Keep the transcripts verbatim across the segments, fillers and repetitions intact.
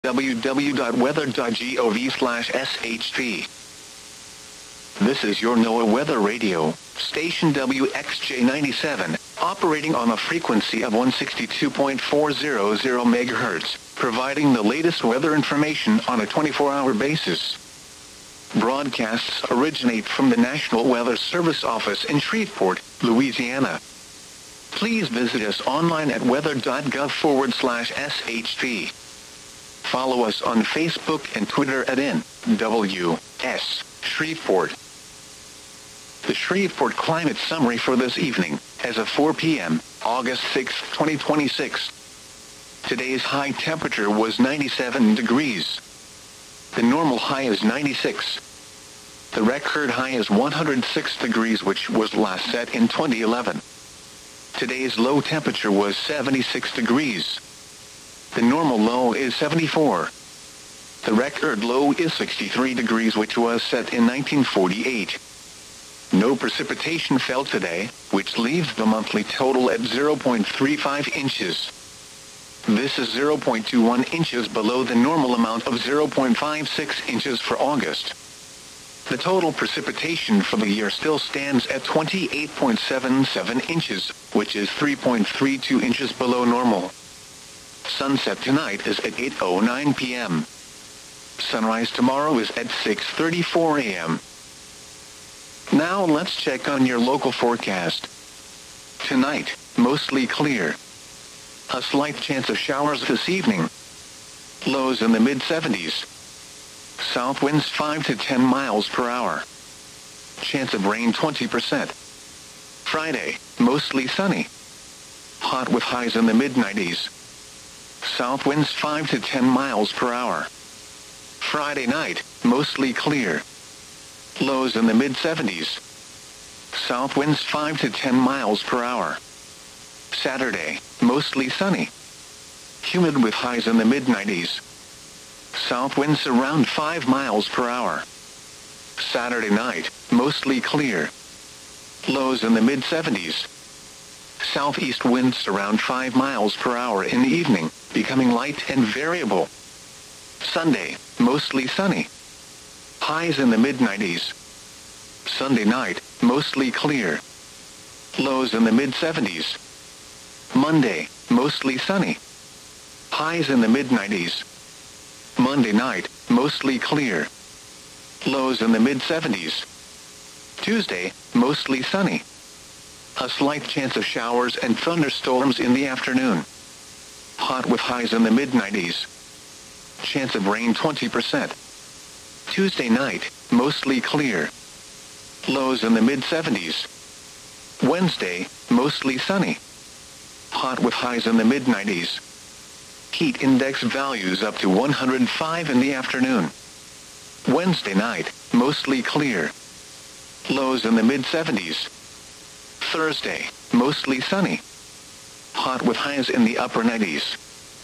w w w dot weather dot gov slash s h p. This is your NOAA Weather Radio, station W X J ninety-seven, operating on a frequency of one sixty-two point four hundred megahertz, providing the latest weather information on a twenty-four hour basis. Broadcasts originate from the National Weather Service office in Shreveport, Louisiana. Please visit us online at weather.gov forward slash SHP. Follow us on Facebook and Twitter at N W S Shreveport. The Shreveport Climate Summary for this evening, as of four p m, August sixth, twenty twenty-six. Today's high temperature was ninety-seven degrees. The normal high is ninety-six. The record high is one hundred six degrees, which was last set in twenty eleven. Today's low temperature was seventy-six degrees. The normal low is seventy-four. The record low is sixty-three degrees, which was set in nineteen forty-eight. No precipitation fell today, which leaves the monthly total at zero point three five inches. This is zero point two one inches below the normal amount of zero point five six inches for August. The total precipitation for the year still stands at twenty-eight point seven seven inches, which is three point three two inches below normal. Sunset tonight is at eight oh nine p m Sunrise tomorrow is at six thirty-four a m Now let's check on your local forecast. Tonight, mostly clear. A slight chance of showers this evening. Lows in the mid seventies. South winds five to ten miles per hour. Chance of rain twenty percent. Friday, mostly sunny. Hot with highs in the mid nineties. South winds five to ten miles per hour. Friday night, mostly clear. Lows in the mid seventies. South winds five to ten miles per hour. Saturday, mostly sunny. Humid with highs in the mid nineties. South winds around five miles per hour. Saturday night, mostly clear. Lows in the mid seventies. Southeast winds around five miles per hour in the evening, becoming light and variable. Sunday, mostly sunny. Highs in the mid nineties. Sunday night, mostly clear. Lows in the mid seventies. Monday, mostly sunny. Highs in the mid nineties. Monday night, mostly clear. Lows in the mid seventies. Tuesday, mostly sunny. A slight chance of showers and thunderstorms in the afternoon. Hot with highs in the mid nineties. Chance of rain twenty percent. Tuesday night, mostly clear. Lows in the mid seventies. Wednesday, mostly sunny. Hot with highs in the mid nineties. Heat index values up to one hundred five in the afternoon. Wednesday night, mostly clear. Lows in the mid seventies. Thursday, mostly sunny. Hot with highs in the upper nineties.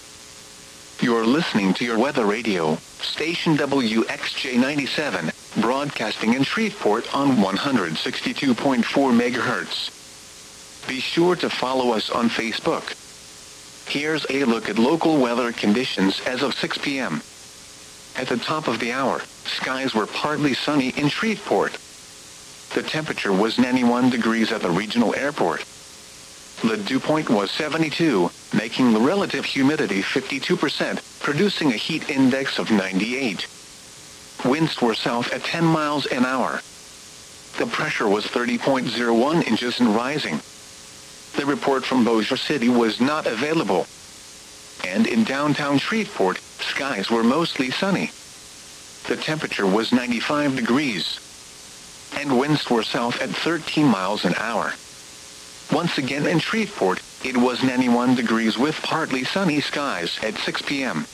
You're listening to your weather radio, station W X J ninety-seven, broadcasting in Shreveport on one sixty-two point four megahertz. Be sure to follow us on Facebook. Here's a look at local weather conditions as of six p m At the top of the hour, skies were partly sunny in Shreveport. The temperature was ninety-one degrees at the regional airport. The dew point was seventy-two, making the relative humidity fifty-two percent, producing a heat index of ninety-eight. Winds were south at ten miles an hour. The pressure was thirty point zero one inches and rising. The report from Bossier City was not available. And in downtown Shreveport, skies were mostly sunny. The temperature was ninety-five degrees. And winds were south at thirteen miles an hour. Once again in Shreveport, it was ninety-one degrees with partly sunny skies at six p m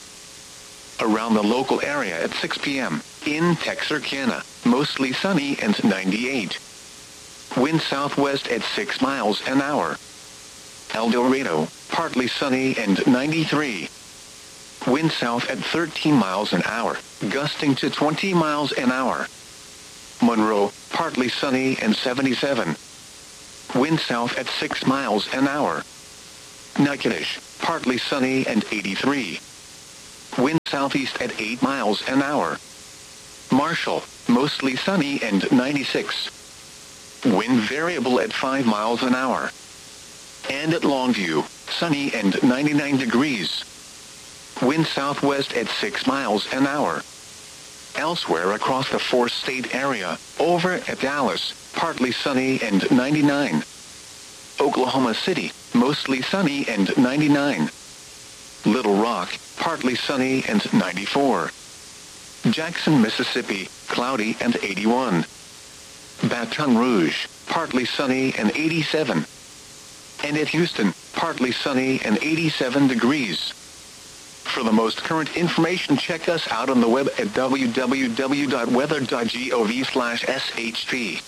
Around the local area at six p m, in Texarkana, mostly sunny and ninety-eight. Wind southwest at six miles an hour. El Dorado, partly sunny and ninety-three. Wind south at thirteen miles an hour, gusting to twenty miles an hour. Monroe, partly sunny and seventy-seven. Wind south at six miles an hour. Natchitoches, partly sunny and eighty-three. Wind southeast at eight miles an hour. Marshall, mostly sunny and ninety-six. Wind variable at five miles an hour. And at Longview, sunny and ninety-nine degrees. Wind southwest at six miles an hour. Elsewhere across the four-state area, over at Dallas, partly sunny and ninety-nine. Oklahoma City, mostly sunny and ninety-nine. Little Rock, partly sunny and ninety-four. Jackson, Mississippi, cloudy and eighty-one. Baton Rouge, partly sunny and eighty-seven. And at Houston, partly sunny and eighty-seven degrees. For the most current information, check us out on the web at w w w dot weather dot gov slash s h p.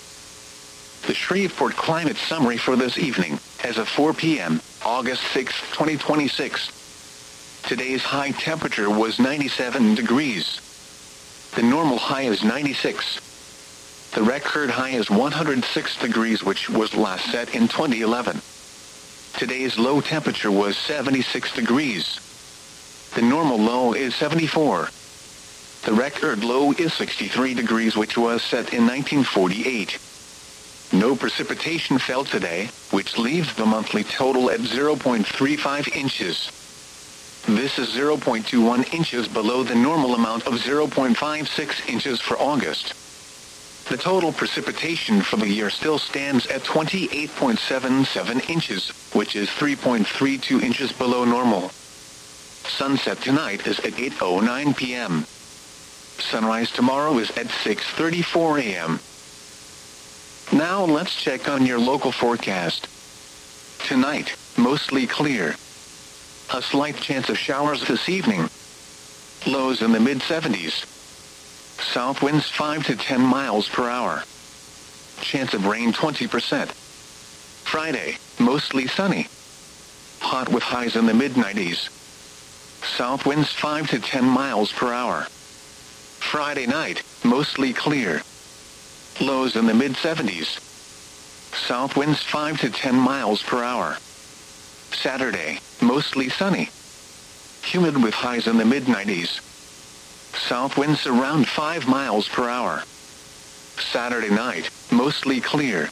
The Shreveport climate summary for this evening, as of four p m, August sixth, twenty twenty-six. Today's high temperature was ninety-seven degrees. The normal high is ninety-six. The record high is one hundred six degrees, which was last set in twenty eleven. Today's low temperature was seventy-six degrees. The normal low is seventy-four. The record low is sixty-three degrees, which was set in nineteen forty-eight. No precipitation fell today, which leaves the monthly total at zero point three five inches. This is zero point two one inches below the normal amount of zero point five six inches for August. The total precipitation for the year still stands at twenty-eight point seven seven inches, which is three point three two inches below normal. Sunset tonight is at eight oh nine p m Sunrise tomorrow is at six thirty-four a m Now let's check on your local forecast. Tonight, mostly clear. A slight chance of showers this evening. Lows in the mid seventies. South winds five to ten miles per hour. Chance of rain twenty percent. Friday, mostly sunny. Hot with highs in the mid nineties. South winds five to ten miles per hour. Friday night, mostly clear. Lows in the mid seventies. South winds five to ten miles per hour. Saturday, mostly sunny. Humid with highs in the mid nineties. South winds around five miles per hour. Saturday night, mostly clear.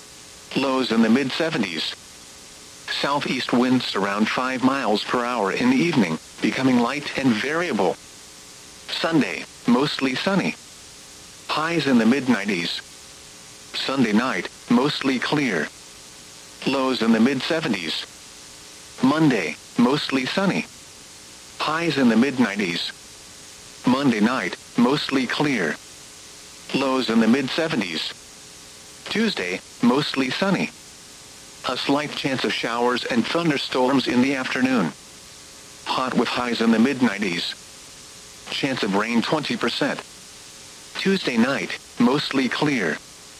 Lows in the mid seventies. Southeast winds around five miles per hour in the evening, becoming light and variable. Sunday, mostly sunny. Highs in the mid nineties. Sunday night, mostly clear. Lows in the mid seventies. Monday, mostly sunny. Highs in the mid nineties. Monday night, mostly clear. Lows in the mid seventies. Tuesday, mostly sunny. A slight chance of showers and thunderstorms in the afternoon. Hot with highs in the mid nineties. Chance of rain twenty percent. Tuesday night, mostly clear.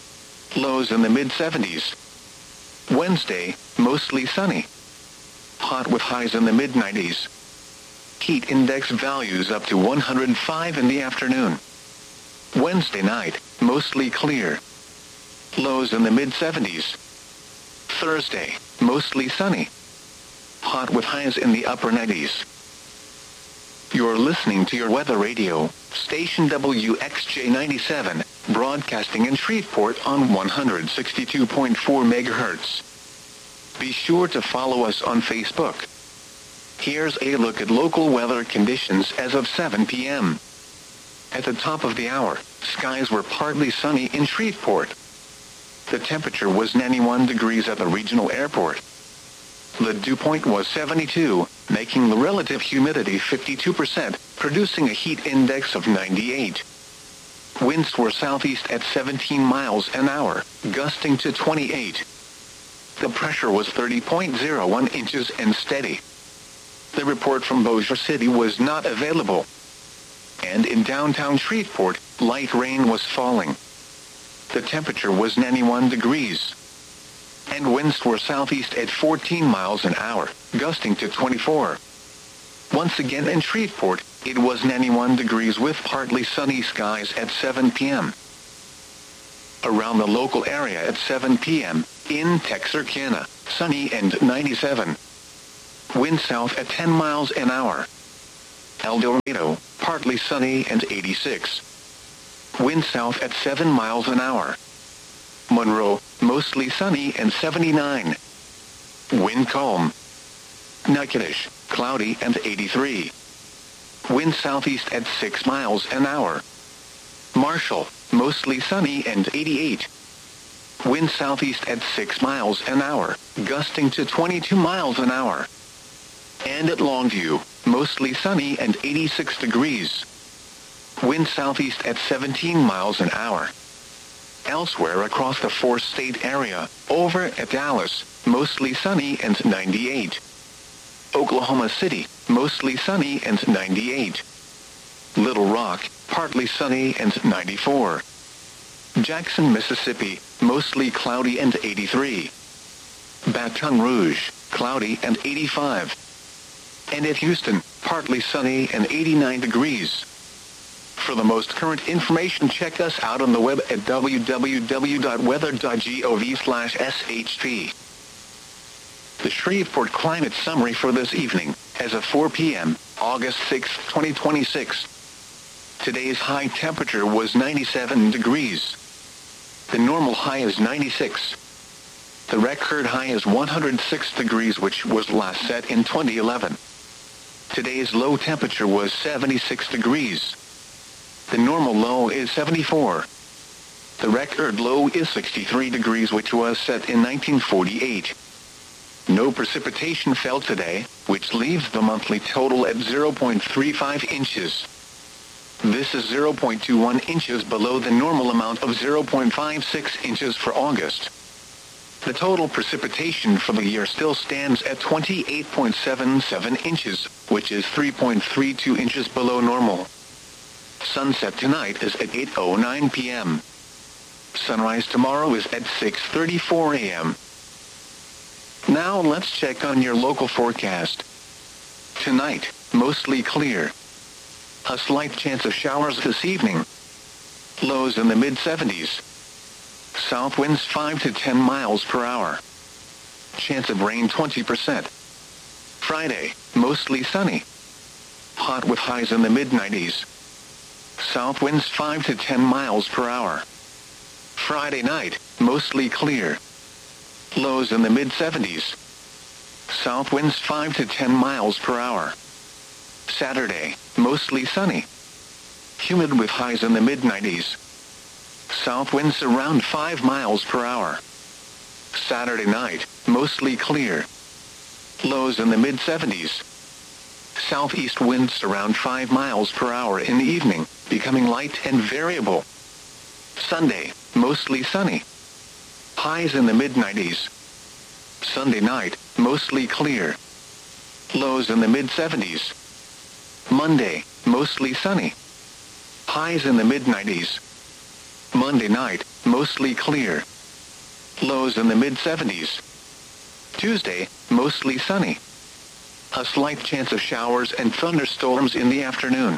Lows in the mid seventies. Wednesday, mostly sunny. Hot with highs in the mid nineties. Heat index values up to one hundred five in the afternoon. Wednesday night, mostly clear. Lows in the mid seventies. Thursday, mostly sunny. Hot with highs in the upper nineties. You're listening to your weather radio, station W X J ninety-seven, broadcasting in Shreveport on one hundred sixty-two point four megahertz. Be sure to follow us on Facebook. Here's a look at local weather conditions as of seven p m At the top of the hour, skies were partly sunny in Shreveport. The temperature was ninety-one degrees at the regional airport. The dew point was seventy-two, making the relative humidity fifty-two percent, producing a heat index of ninety-eight. Winds were southeast at seventeen miles an hour, gusting to twenty-eight. The pressure was thirty point zero one inches and steady. The report from Bossier City was not available. And in downtown Shreveport, light rain was falling. The temperature was ninety-one degrees. And winds were southeast at fourteen miles an hour, gusting to twenty-four. Once again in Shreveport, it was ninety-one degrees with partly sunny skies at seven p m Around the local area at seven p m, in Texarkana, sunny and ninety-seven. Wind south at ten miles an hour. El Dorado, partly sunny and eighty-six. Wind south at seven miles an hour. Monroe, mostly sunny and seventy-nine. Wind calm. Natchitoches, cloudy and eighty-three. Wind southeast at six miles an hour. Marshall, mostly sunny and eighty-eight. Wind southeast at six miles an hour, gusting to twenty-two miles an hour. And at Longview, mostly sunny and eighty-six degrees. Wind southeast at seventeen miles an hour. Elsewhere across the four-state area, over at Dallas, mostly sunny and ninety-eight. Oklahoma City, mostly sunny and ninety-eight. Little Rock, partly sunny and ninety-four. Jackson, Mississippi, mostly cloudy and eighty-three. Baton Rouge, cloudy and eighty-five. And at Houston, partly sunny and eighty-nine degrees. For the most current information, check us out on the web at w w w dot weather dot gov slash s h p. The Shreveport Climate Summary for this evening, as of four p.m., August sixth, twenty twenty-six. Today's high temperature was ninety-seven degrees. The normal high is ninety-six. The record high is one hundred six degrees, which was last set in twenty eleven. Today's low temperature was seventy-six degrees. The normal low is seventy-four. The record low is sixty-three degrees, which was set in nineteen forty-eight. No precipitation fell today, which leaves the monthly total at zero point three five inches. This is zero point two one inches below the normal amount of zero point five six inches for August. The total precipitation for the year still stands at twenty-eight point seven seven inches, which is three point three two inches below normal. Sunset tonight is at eight oh nine p.m. Sunrise tomorrow is at six thirty-four a.m. Now let's check on your local forecast. Tonight, mostly clear. A slight chance of showers this evening. Lows in the mid seventies. South winds five to ten miles per hour. Chance of rain twenty percent. Friday, mostly sunny. Hot with highs in the mid nineties. South winds five to ten miles per hour. Friday night, mostly clear. Lows in the mid seventies. South winds five to ten miles per hour. Saturday, mostly sunny. Humid with highs in the mid nineties. South winds around five miles per hour. Saturday night, mostly clear. Lows in the mid seventies. Southeast winds around five miles per hour in the evening, becoming light and variable. Sunday, mostly sunny. Highs in the mid nineties. Sunday night, mostly clear. Lows in the mid seventies. Monday, mostly sunny. Highs in the mid nineties. Monday night, mostly clear. Lows in the mid seventies. Tuesday, mostly sunny. A slight chance of showers and thunderstorms in the afternoon.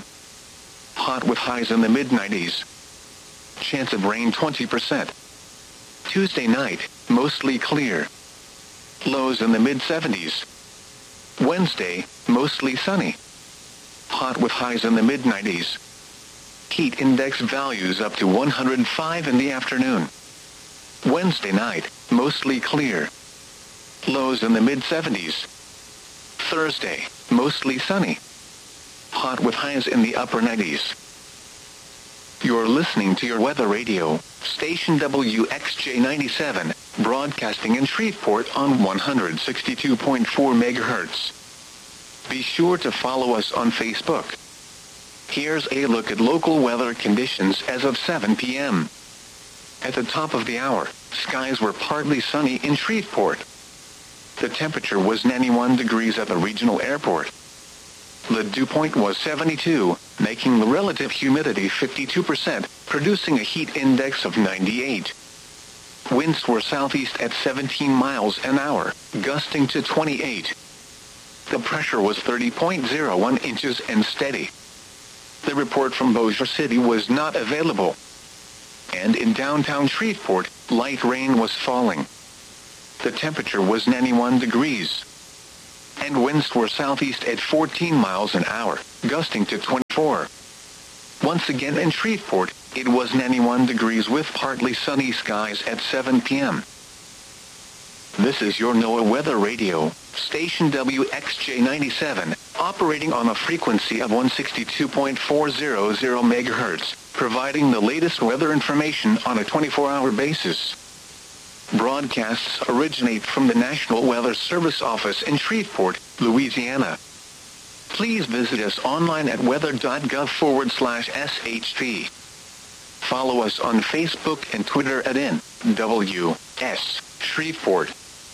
Hot with highs in the mid nineties. Chance of rain twenty percent. Tuesday night, mostly clear. Lows in the mid seventies. Wednesday, mostly sunny. Hot with highs in the mid nineties. Heat index values up to one hundred five in the afternoon. Wednesday night, mostly clear. Lows in the mid seventies. Thursday, mostly sunny. Hot with highs in the upper nineties. You're listening to your weather radio, station W X J ninety-seven, broadcasting in Shreveport on one hundred sixty-two point four megahertz. Be sure to follow us on Facebook. Here's a look at local weather conditions as of seven p.m. At the top of the hour, skies were partly sunny in Shreveport. The temperature was ninety-one degrees at the regional airport. The dew point was seventy-two, making the relative humidity fifty-two percent, producing a heat index of ninety-eight. Winds were southeast at seventeen miles an hour, gusting to twenty-eight. The pressure was thirty point zero one inches and steady. The report from Bossier City was not available. And in downtown Shreveport, light rain was falling. The temperature was ninety-one degrees. and winds were southeast at fourteen miles an hour, gusting to twenty-four. Once again in Shreveport, it was ninety-one degrees with partly sunny skies at seven p.m. This is your NOAA Weather Radio, station W X J ninety-seven, operating on a frequency of one sixty-two point four hundred megahertz, providing the latest weather information on a twenty-four hour basis. Broadcasts originate from the National Weather Service office in Shreveport, Louisiana. Please visit us online at weather.gov forward slash SHP. Follow us on Facebook and Twitter at N W S Shreveport.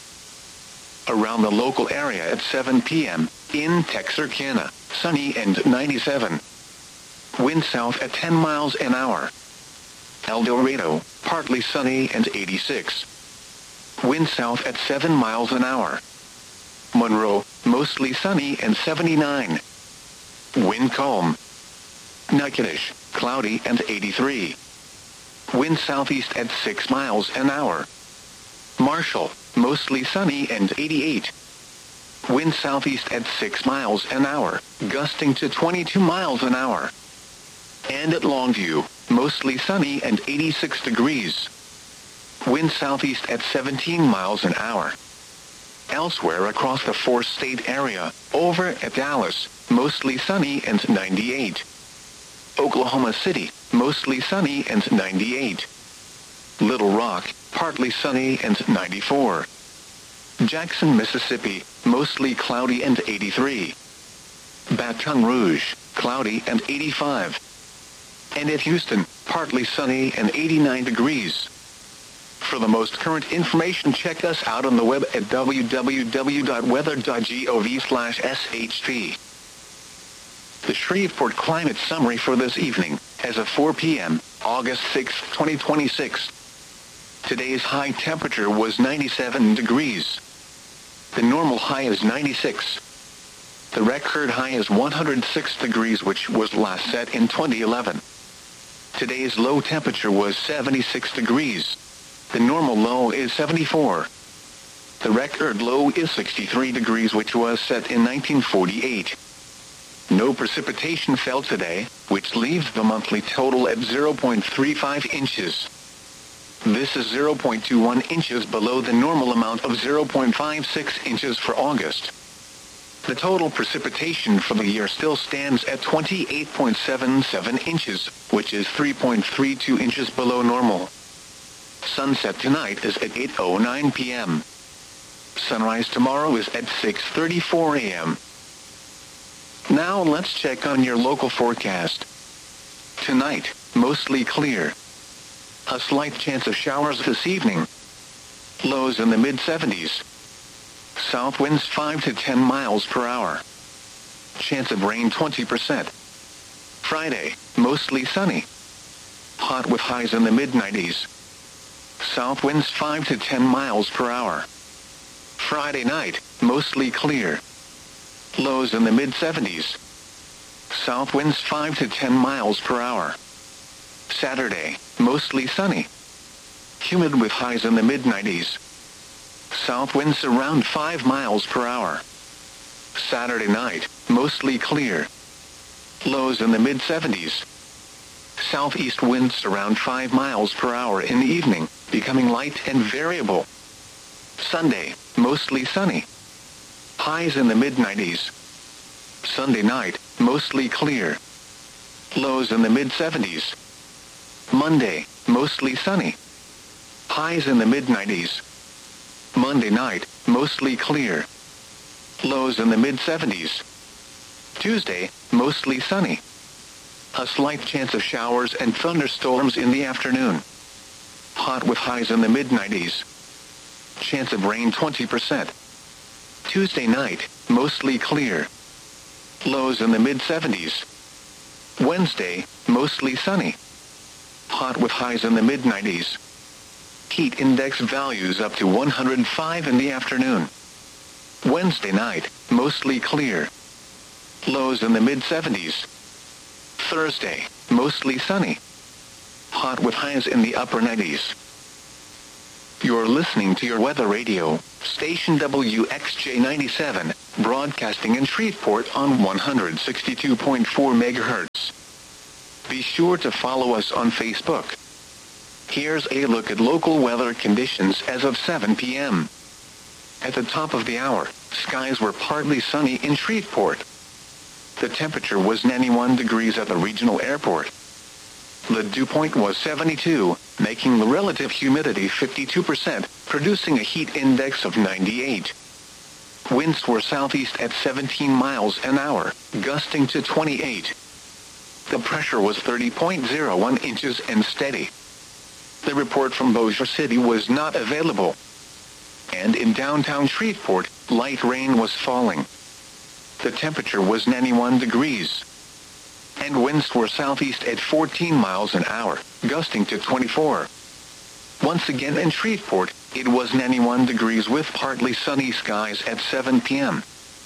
Around the local area at seven p.m., in Texarkana, sunny and ninety-seven. Wind south at ten miles an hour. El Dorado, partly sunny and eighty-six. Wind south at seven miles an hour. Monroe, mostly sunny and seventy-nine. Wind calm. Natchitoches, cloudy and eighty-three. Wind southeast at six miles an hour. Marshall, mostly sunny and eighty-eight. Wind southeast at six miles an hour, gusting to twenty-two miles an hour. And at Longview, mostly sunny and eighty-six degrees. Wind southeast at seventeen miles an hour. Elsewhere across the four-state area, over at Dallas, mostly sunny and ninety-eight. Oklahoma City, mostly sunny and ninety-eight. Little Rock, partly sunny and ninety-four. Jackson, Mississippi, mostly cloudy and eighty-three. Baton Rouge, cloudy and eighty-five. And at Houston, partly sunny and eighty-nine degrees. For the most current information, check us out on the web at w w w dot weather dot gov slash S H P. The Shreveport Climate Summary for this evening, as of four p.m., August sixth, twenty twenty-six. Today's high temperature was ninety-seven degrees. The normal high is ninety-six. The record high is one hundred six degrees, which was last set in twenty eleven. Today's low temperature was seventy-six degrees. The normal low is seventy-four. The record low is sixty-three degrees, which was set in nineteen forty-eight. No precipitation fell today, which leaves the monthly total at zero point three five inches. This is zero point two one inches below the normal amount of zero point five six inches for August. The total precipitation for the year still stands at twenty-eight point seven seven inches, which is three point three two inches below normal. Sunset tonight is at eight oh nine p.m. Sunrise tomorrow is at six thirty-four a.m. Now let's check on your local forecast. Tonight, mostly clear. A slight chance of showers this evening. Lows in the mid seventies. South winds five to ten miles per hour. Chance of rain twenty percent. Friday, mostly sunny. Hot with highs in the mid nineties. South winds five to ten miles per hour. Friday night, mostly clear. Lows in the mid seventies. South winds five to ten miles per hour. Saturday, mostly sunny. Humid with highs in the mid nineties. South winds around five miles per hour. Saturday night, mostly clear. Lows in the mid seventies. Southeast winds around five miles per hour in the evening, becoming light and variable. Sunday, mostly sunny. Highs in the mid nineties. Sunday night, mostly clear. Lows in the mid seventies. Monday, mostly sunny. Highs in the mid nineties. Monday night, mostly clear. Lows in the mid seventies. Tuesday, mostly sunny. A slight chance of showers and thunderstorms in the afternoon. Hot with highs in the mid nineties. Chance of rain twenty percent. Tuesday night, mostly clear. Lows in the mid seventies. Wednesday, mostly sunny. Hot with highs in the mid nineties. Heat index values up to one hundred five in the afternoon. Wednesday night, mostly clear. Lows in the mid seventies. Thursday, mostly sunny. Hot with highs in the upper nineties. You're listening to your weather radio, station W X J ninety-seven, broadcasting in Shreveport on one hundred sixty-two point four megahertz. Be sure to follow us on Facebook. Here's a look at local weather conditions as of seven p.m. At the top of the hour, skies were partly sunny in Shreveport. The temperature was ninety-one degrees at the regional airport. The dew point was seventy-two, making the relative humidity fifty-two percent, producing a heat index of ninety-eight. Winds were southeast at seventeen miles an hour, gusting to twenty-eight. The pressure was thirty point zero one inches and steady. The report from Bossier City was not available. And in downtown Shreveport, light rain was falling. The temperature was ninety-one degrees. And winds were southeast at fourteen miles an hour, gusting to twenty-four. Once again in Shreveport, it was ninety-one degrees with partly sunny skies at seven p.m.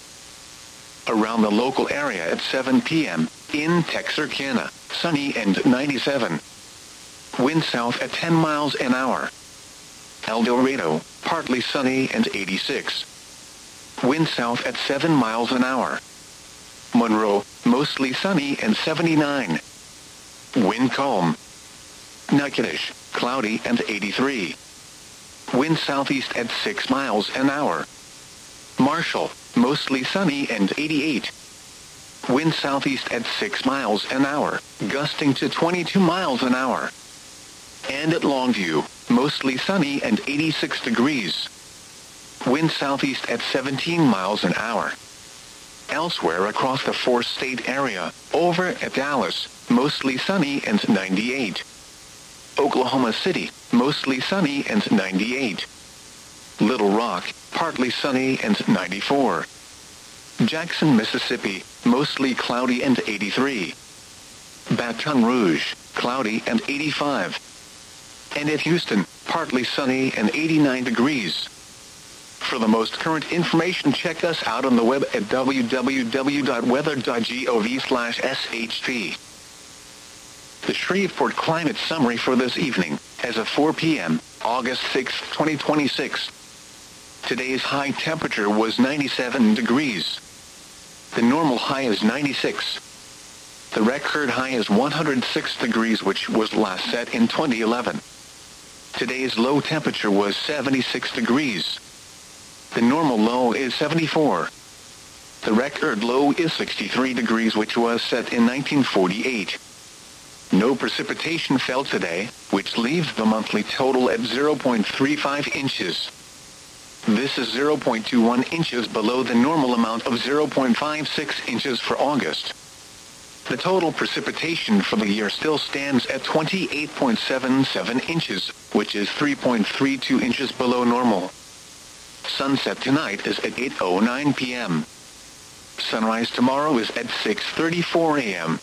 Around the local area at seven p.m., in Texarkana, sunny and ninety-seven. Wind south at ten miles an hour. El Dorado, partly sunny and eighty-six. Wind south at seven miles an hour. Monroe, mostly sunny and seventy-nine. Wind calm. Natchitoches, cloudy and eighty-three. Wind southeast at six miles an hour. Marshall, mostly sunny and eighty-eight. Wind southeast at six miles an hour, gusting to twenty-two miles an hour. And at Longview, mostly sunny and eighty-six degrees. Wind southeast at seventeen miles an hour. Elsewhere across the four-state area, over at Dallas, mostly sunny and ninety-eight. Oklahoma City, mostly sunny and ninety-eight. Little Rock, partly sunny and ninety-four. Jackson, Mississippi, mostly cloudy and eighty-three. Baton Rouge, cloudy and eighty-five. And at Houston, partly sunny and eighty-nine degrees. For the most current information, check us out on the web at w w w dot weather dot gov slash s h p. The Shreveport Climate Summary for this evening, as of four p.m., August sixth, twenty twenty-six. Today's high temperature was ninety-seven degrees. The normal high is ninety-six. The record high is one hundred six degrees, which was last set in twenty eleven. Today's low temperature was seventy-six degrees. The normal low is seventy-four. The record low is sixty-three degrees, which was set in nineteen forty-eight. No precipitation fell today, which leaves the monthly total at zero point three five inches. This is zero point two one inches below the normal amount of zero point five six inches for August. The total precipitation for the year still stands at twenty-eight point seven seven inches, which is three point three two inches below normal. Sunset tonight is at eight oh nine p.m. Sunrise tomorrow is at six thirty-four a.m.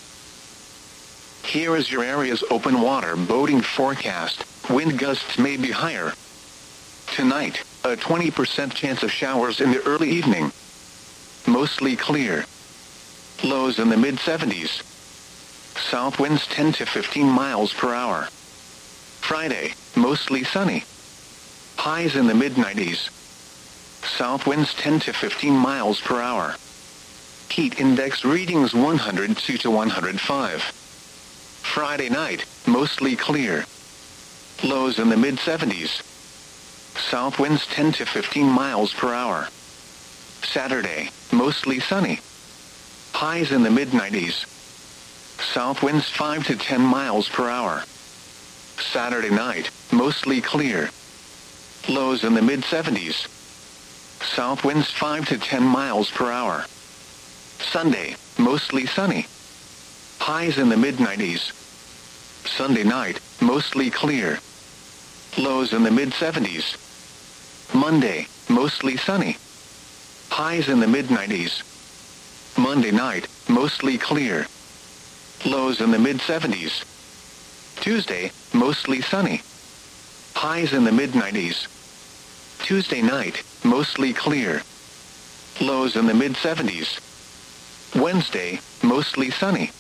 Here is your area's open water boating forecast. Wind gusts may be higher. Tonight, a twenty percent chance of showers in the early evening. Mostly clear. Lows in the mid seventies. South winds ten to fifteen miles per hour. Friday, mostly sunny. Highs in the mid nineties. South winds ten to fifteen miles per hour. Heat index readings one hundred two to one hundred five. Friday night, mostly clear. Lows in the mid seventies. South winds ten to fifteen miles per hour. Saturday, mostly sunny. Highs in the mid nineties. South winds five to ten miles per hour. Saturday night, mostly clear. Lows in the mid seventies. South winds five to ten miles per hour. Sunday, mostly sunny. Highs in the mid nineties. Sunday night, mostly clear. Lows in the mid seventies. Monday, mostly sunny. Highs in the mid nineties. Monday night, mostly clear. Lows in the mid seventies. Tuesday, mostly sunny. Highs in the mid nineties. Tuesday night, mostly clear. Lows in the mid seventies. Wednesday, mostly sunny.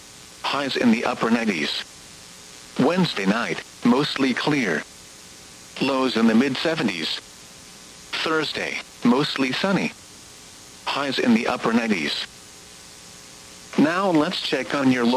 Highs in the upper nineties. Wednesday night, mostly clear. Lows in the mid seventies. Thursday, mostly sunny. Highs in the upper nineties. Now let's check on your